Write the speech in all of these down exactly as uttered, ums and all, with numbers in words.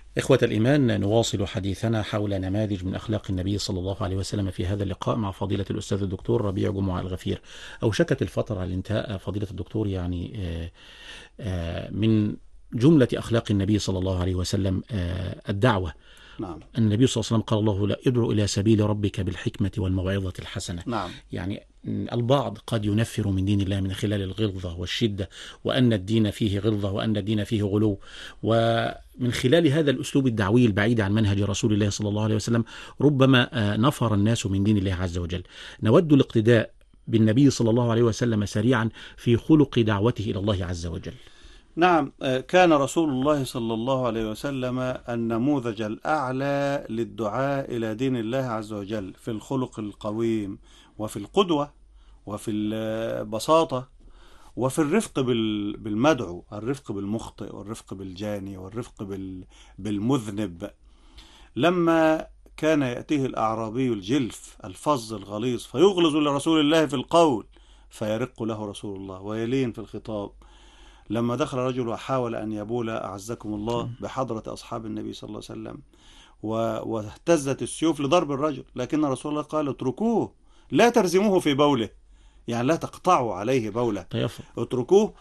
إخوة الإيمان، نواصل حديثنا حول نماذج من أخلاق النبي صلى الله عليه وسلم في هذا اللقاء مع فضيلة الأستاذ الدكتور ربيع جمعة الغفير. أوشكت الفترة على الانتهاء فضيلة الدكتور، يعني آه، آه، من جملة أخلاق النبي صلى الله عليه وسلم آه، الدعوة. نعم. النبي صلى الله عليه وسلم قال الله: لا ادعو إلى سبيل ربك بالحكمة والموعظة الحسنة. نعم. يعني البعض قد ينفر من دين الله من خلال الغلظة والشدة، وأن الدين فيه غلظة وأن الدين فيه غلو، ومن خلال هذا الأسلوب الدعوي البعيد عن منهج رسول الله صلى الله عليه وسلم ربما آه، نفر الناس من دين الله عز وجل. نود الاقتداء بالنبي صلى الله عليه وسلم سريعا في خلق دعوته إلى الله عز وجل. نعم. كان رسول الله صلى الله عليه وسلم النموذج الأعلى للدعاء إلى دين الله عز وجل في الخلق القويم، وفي القدوة، وفي البساطة، وفي الرفق بالمدعو، الرفق بالمخطئ، والرفق بالجاني، والرفق بالمذنب. لما كان يأتيه الأعرابي الجلف الفظ الغليظ فيغلظ لرسول الله في القول فيرق له رسول الله ويلين في الخطاب، لما دخل رجل وحاول أن يبول أعزكم الله بحضرة أصحاب النبي صلى الله عليه وسلم واهتزت السيوف لضرب الرجل، لكن رسول الله قال: اتركوه، لا ترزموه في بوله، يعني لا تقطعوا عليه بوله، اتركوه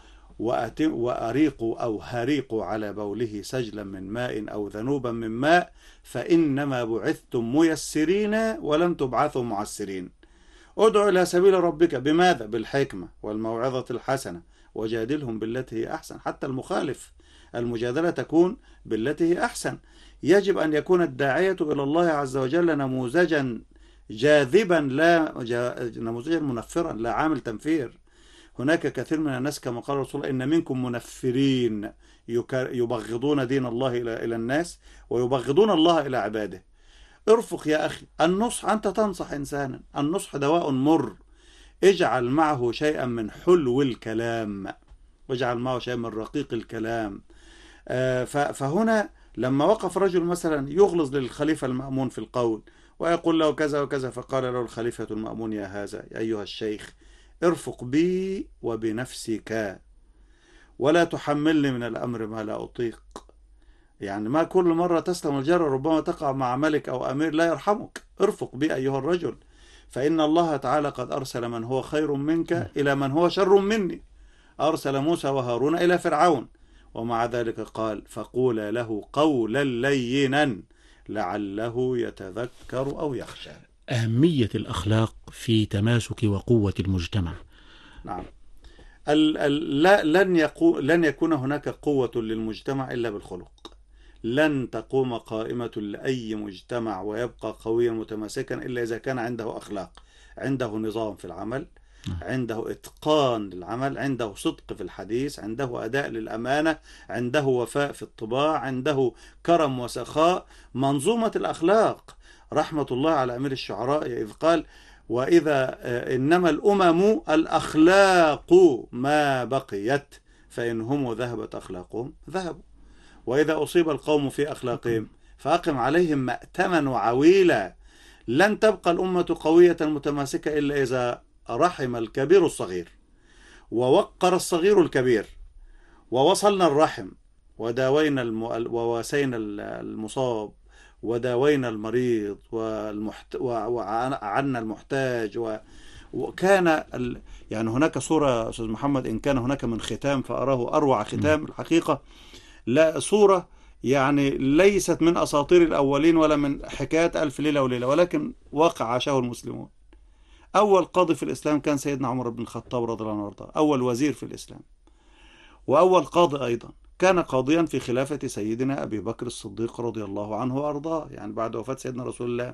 وأريقوا أو هريقوا على بوله سجلا من ماء أو ذنوبا من ماء، فإنما بعثتم ميسرين ولم تبعثوا معسرين. ادعوا إلى سبيل ربك بماذا؟ بالحكمة والموعظة الحسنة، وجادلهم بالتي هي أحسن. حتى المخالف المجادلة تكون بالتي هي أحسن. يجب أن يكون الداعية إلى الله عز وجل نموذجا جاذبا، لا نموذجا منفرا، لا عامل تنفير. هناك كثير من الناس كما قال رسول الله: إن منكم منفرين يبغضون دين الله إلى الناس ويبغضون الله إلى عباده. ارفق يا أخي، النصح، أنت تنصح إنسانا، النصح دواء مر، اجعل معه شيئا من حلو الكلام، واجعل معه شيئا من رقيق الكلام. فهنا لما وقف رجل مثلا يغلظ للخليفة المأمون في القول ويقول له كذا وكذا، فقال له الخليفة المأمون: يا هذا أيها الشيخ، ارفق بي وبنفسك ولا تحملني من الأمر ما لا أطيق. يعني ما كل مرة تسلم الجرة ربما تقع مع ملك أو أمير لا يرحمك. ارفق بي أيها الرجل، فإن الله تعالى قد أرسل من هو خير منك إلى من هو شر مني. أرسل موسى وهارون إلى فرعون، ومع ذلك قال: فقولا له قولا لينا لعله يتذكر أو يخشى. أهمية الأخلاق في تماسك وقوة المجتمع. نعم. ال ال لا لن, يقو لن يكون هناك قوة للمجتمع إلا بالخلق. لن تقوم قائمة لأي مجتمع ويبقى قويا متماسكا إلا إذا كان عنده أخلاق، عنده نظام في العمل، عنده إتقان للعمل، عنده صدق في الحديث، عنده أداء للأمانة، عنده وفاء في الطباع، عنده كرم وسخاء. منظومة الأخلاق. رحمة الله على أمير الشعراء إذ قال: وإذا إنما الأمم الأخلاق ما بقيت، فإن هم ذهبت أخلاقهم ذهبوا. وإذا أصيب القوم في أخلاقهم فأقم عليهم مأتما وعويلا. لن تبقى الأمة قوية متماسكة إلا إذا رحم الكبير الصغير، ووقر الصغير الكبير، ووصلنا الرحم، وداوينا الم... وواسينا المصاب، وداوينا المريض، والمحت... وعنا المحتاج، و... وكان ال... يعني هناك صورة أستاذ محمد، إن كان هناك من ختام فأراه أروع ختام الحقيقة. لا، صورة يعني ليست من أساطير الأولين ولا من حكايات ألف ليلة وليلة، ولكن واقع عاشه المسلمون. أول قاضي في الإسلام كان سيدنا عمر بن الخطاب رضي الله عنه وارضاه، أول وزير في الإسلام، وأول قاضي أيضا كان قاضيا في خلافة سيدنا أبي بكر الصديق رضي الله عنه وأرضاه، يعني بعد وفاة سيدنا رسول الله.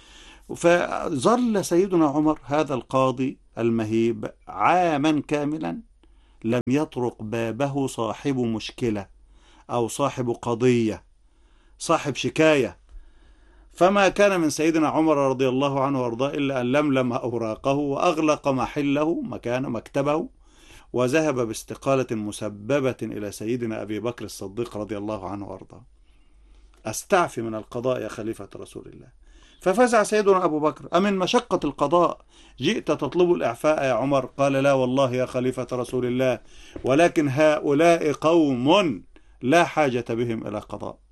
فظل سيدنا عمر هذا القاضي المهيب عاما كاملا لم يطرق بابه صاحب مشكلة أو صاحب قضية، صاحب شكاية. فما كان من سيدنا عمر رضي الله عنه وارضاه إلا أن لملم أوراقه وأغلق محله مكان مكتبه، وذهب باستقالة مسببة إلى سيدنا أبي بكر الصديق رضي الله عنه وارضاه: أستعفي من القضاء يا خليفة رسول الله. ففزع سيدنا أبو بكر: أمن مشقة القضاء جئت تطلب الإعفاء يا عمر؟ قال: لا والله يا خليفة رسول الله، ولكن هؤلاء قوم لا حاجة بهم إلى قضاء.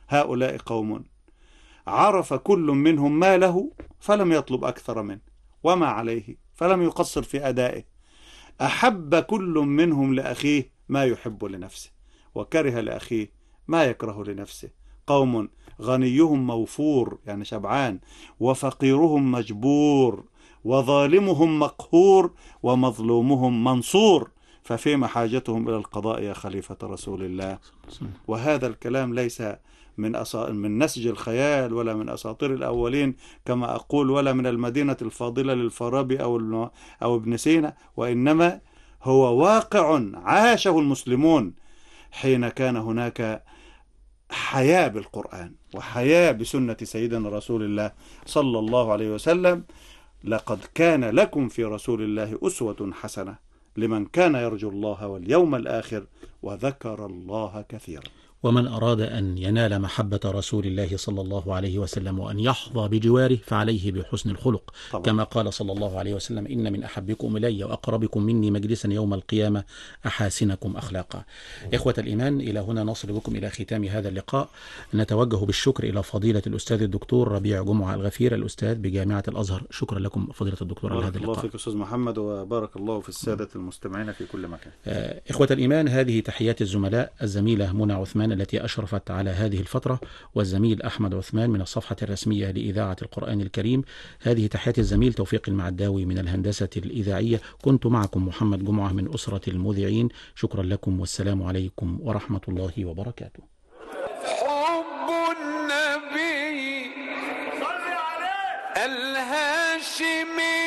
هؤلاء قوم عرف كل منهم ما له فلم يطلب أكثر منه وما عليه فلم يقصر في أدائه، أحب كل منهم لأخيه ما يحب لنفسه وكره لأخيه ما يكره لنفسه. قوم غنيهم موفور يعني شبعان، وفقيرهم مجبور، وظالمهم مقهور، ومظلومهم منصور، ففيما حاجتهم إلى القضاء يا خليفة رسول الله. وهذا الكلام ليس من أصا... من نسج الخيال ولا من أساطير الأولين كما أقول، ولا من المدينة الفاضلة للفارابي أو الم... أو ابن سينا، وإنما هو واقع عاشه المسلمون حين كان هناك حياة بالقرآن وحياة بسنة سيدنا رسول الله صلى الله عليه وسلم. لقد كان لكم في رسول الله أسوة حسنة لمن كان يرجو الله واليوم الآخر وذكر الله كثيرا. ومن أراد أن ينال محبة رسول الله صلى الله عليه وسلم وأن يحظى بجواره فعليه بحسن الخلق طبعا. كما قال صلى الله عليه وسلم: إن من أحبكم إلي وأقربكم مني مجلسا يوم القيامة أحاسنكم أخلاقا. إخوة الإيمان، إلى هنا نصل بكم إلى ختام هذا اللقاء. نتوجه بالشكر إلى فضيلة الأستاذ الدكتور ربيع جمعة الغفير، الأستاذ بجامعة الأزهر. شكرا لكم فضيلة الدكتور على هذا اللقاء. بارك الله فيك أستاذ محمد، وبارك الله في السادة المستمعين في كل مكان. إخوة الإيمان، هذه تحيات الزملاء: الزميلة منى عثمان التي أشرفت على هذه الفترة، والزميل أحمد عثمان من الصفحة الرسمية لإذاعة القرآن الكريم. هذه تحيات الزميل توفيق المعداوي من الهندسة الإذاعية. كنت معكم محمد جمعة من أسرة المذيعين. شكرا لكم والسلام عليكم ورحمة الله وبركاته. حب النبي صل عليه الهاشمي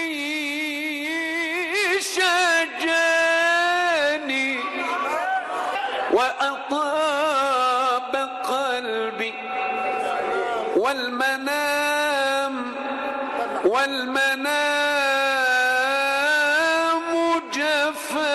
شجاني وأطاب قلبي والمنام والمنام جفاني.